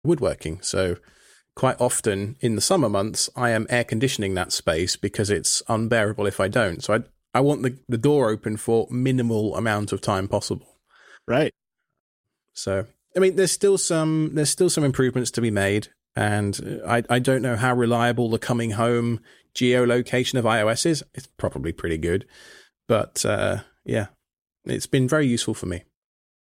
woodworking. So quite often in the summer months, I am air conditioning that space because it's unbearable if I don't. So I want the door open for minimal amount of time possible. Right. So, I mean, there's still some improvements to be made. And I don't know how reliable the coming home geolocation of iOS is. It's probably pretty good. But yeah, it's been very useful for me.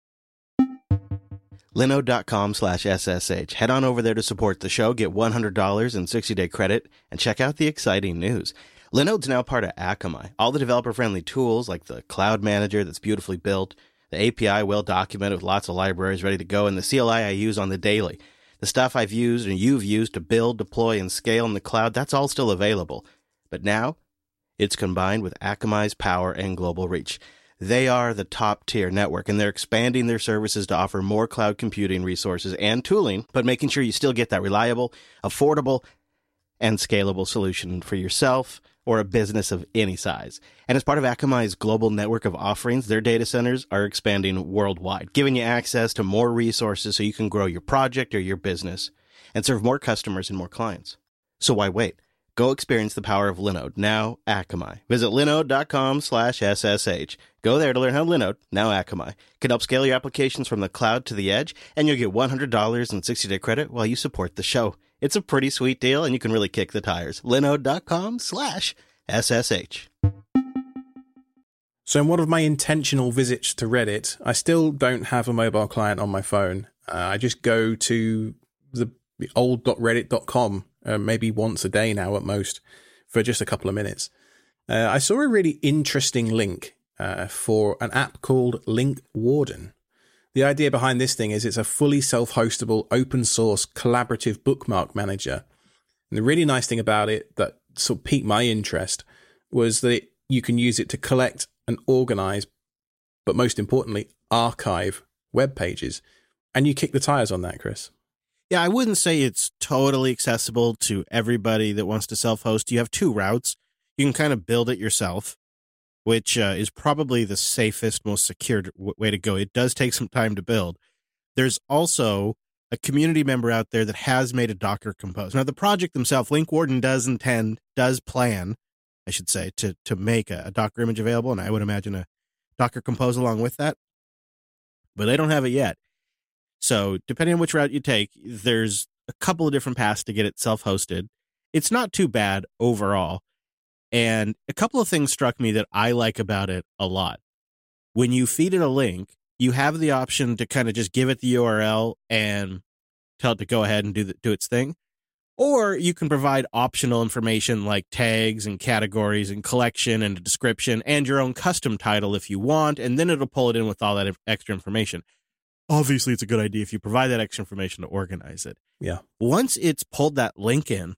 Linode.com/SSH. Head on over there to support the show, get $100 in 60-day credit, and check out the exciting news. Linode's now part of Akamai. All the developer-friendly tools, like the Cloud Manager that's beautifully built, the API well-documented with lots of libraries ready to go, and the CLI I use on the daily. The stuff I've used and you've used to build, deploy, and scale in the cloud, that's all still available. But now, it's combined with Akamai's power and global reach. They are the top-tier network, and they're expanding their services to offer more cloud computing resources and tooling, but making sure you still get that reliable, affordable, and scalable solution for yourself or a business of any size. And as part of Akamai's global network of offerings, their data centers are expanding worldwide, giving you access to more resources so you can grow your project or your business and serve more customers and more clients. So why wait? Go experience the power of Linode, now Akamai. Visit linode.com/SSH. Go there to learn how Linode, now Akamai, can help scale your applications from the cloud to the edge, and you'll get $100 in 60-day credit while you support the show. It's a pretty sweet deal, and you can really kick the tires. Linode.com/SSH. So in one of my intentional visits to Reddit, I still don't have a mobile client on my phone. I just go to the old.reddit.com maybe once a day now at most for just a couple of minutes. I saw a really interesting link for an app called Link Warden. The idea behind this thing is it's a fully self-hostable, open source, collaborative bookmark manager. And the really nice thing about it that sort of piqued my interest was that you can use it to collect and organize, but most importantly, archive web pages. And you kick the tires on that, Chris. Yeah, I wouldn't say it's totally accessible to everybody that wants to self-host. You have two routes. You can kind of build it yourself, which is probably the safest, most secure way to go. It does take some time to build. There's also a community member out there that has made a Docker Compose. Now, the project themselves, Link Warden does plan, I should say, to make a Docker image available, and I would imagine a Docker Compose along with that. But they don't have it yet. So depending on which route you take, there's a couple of different paths to get it self-hosted. It's not too bad overall. And a couple of things struck me that I like about it a lot. When you feed it a link, you have the option to kind of just give it the URL and tell it to go ahead and do its thing. Or you can provide optional information like tags and categories and collection and a description and your own custom title if you want, and then it'll pull it in with all that extra information. Obviously, it's a good idea if you provide that extra information to organize it. Yeah. Once it's pulled that link in,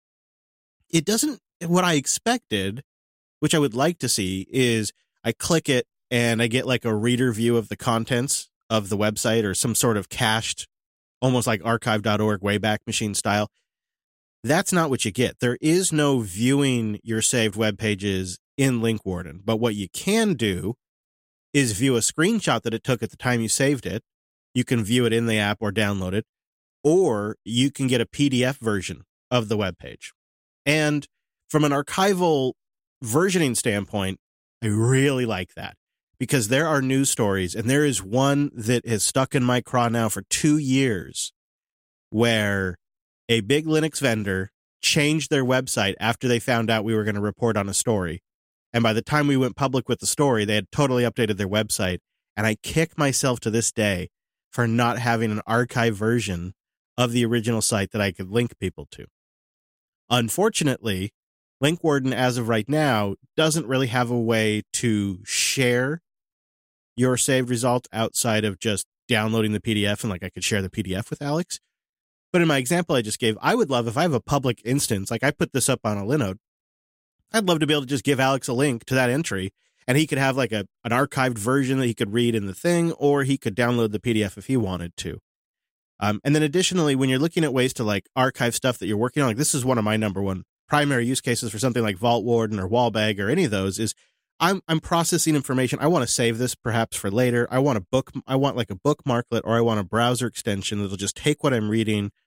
it doesn't, what I expected, which I would like to see, is I click it and I get like a reader view of the contents of the website or some sort of cached, almost like archive.org Wayback Machine style. That's not what you get. There is no viewing your saved web pages in Link Warden, but what you can do is view a screenshot that it took at the time you saved it. You can view it in the app or download it, or you can get a PDF version of the web page. And from an archival versioning standpoint, I really like that because there are news stories, and there is one that has stuck in my craw now for 2 years where a big Linux vendor changed their website after they found out we were going to report on a story. And by the time we went public with the story, they had totally updated their website. And I kick myself to this day for not having an archive version of the original site that I could link people to. Unfortunately, Link Warden, as of right now, doesn't really have a way to share your saved results outside of just downloading the PDF, and like I could share the PDF with Alex. But in my example I just gave, I would love if I have a public instance, like I put this up on a Linode, I'd love to be able to just give Alex a link to that entry, and he could have like an archived version that he could read in the thing, or he could download the PDF if he wanted to. And then additionally, when you're looking at ways to like archive stuff that you're working on, like this is one of my number one primary use cases for something like Vault Warden or Wallbag or any of those, is I'm processing information. I want to save this perhaps for later. I want like a bookmarklet, or I want a browser extension that'll just take what I'm reading,